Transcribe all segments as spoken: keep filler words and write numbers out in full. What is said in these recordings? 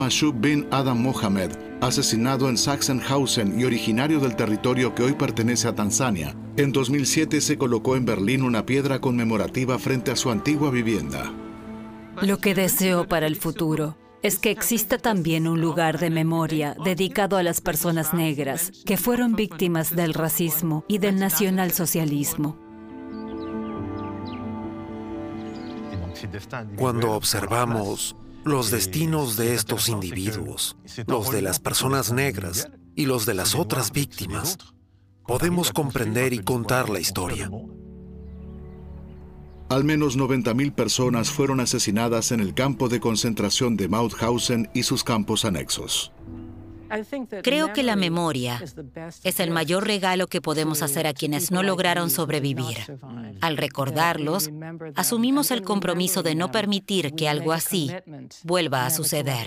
Mashoub bin Adam Mohammed, asesinado en Sachsenhausen y originario del territorio que hoy pertenece a Tanzania, en dos mil siete se colocó en Berlín una piedra conmemorativa frente a su antigua vivienda. Lo que deseo para el futuro es que exista también un lugar de memoria dedicado a las personas negras que fueron víctimas del racismo y del nacionalsocialismo. Cuando observamos los destinos de estos individuos, los de las personas negras y los de las otras víctimas, podemos comprender y contar la historia. Al menos noventa mil personas fueron asesinadas en el campo de concentración de Mauthausen y sus campos anexos. Creo que la memoria es el mayor regalo que podemos hacer a quienes no lograron sobrevivir. Al recordarlos, asumimos el compromiso de no permitir que algo así vuelva a suceder.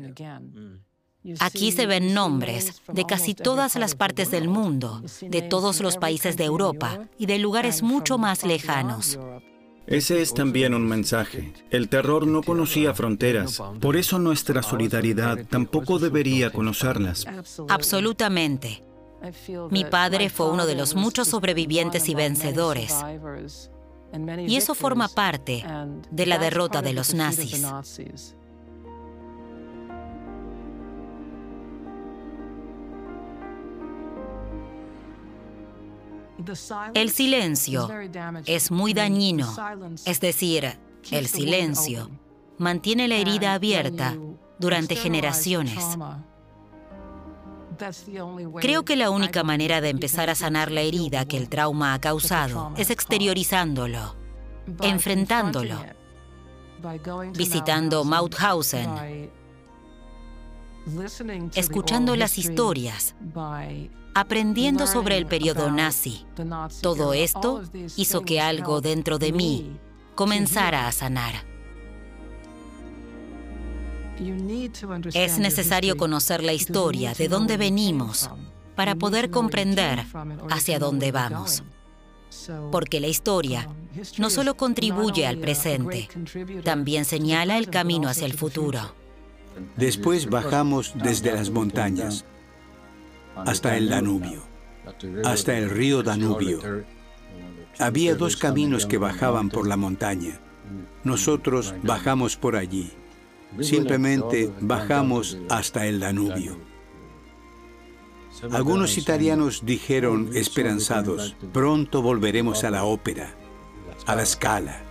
Aquí se ven nombres de casi todas las partes del mundo, de todos los países de Europa y de lugares mucho más lejanos. Ese es también un mensaje. El terror no conocía fronteras, por eso nuestra solidaridad tampoco debería conocerlas. Absolutamente. Mi padre fue uno de los muchos sobrevivientes y vencedores. Y eso forma parte de la derrota de los nazis. El silencio es muy dañino, es decir, el silencio mantiene la herida abierta durante generaciones. Creo que la única manera de empezar a sanar la herida que el trauma ha causado es exteriorizándolo, enfrentándolo, visitando Mauthausen, escuchando las historias, aprendiendo sobre el periodo nazi. Todo esto hizo que algo dentro de mí comenzara a sanar. Es necesario conocer la historia, de dónde venimos, para poder comprender hacia dónde vamos. Porque la historia no solo contribuye al presente, también señala el camino hacia el futuro. Después bajamos desde las montañas hasta el Danubio, hasta el río Danubio. Había dos caminos que bajaban por la montaña. Nosotros bajamos por allí. Simplemente bajamos hasta el Danubio. Algunos italianos dijeron esperanzados, pronto volveremos a la ópera, a la Scala.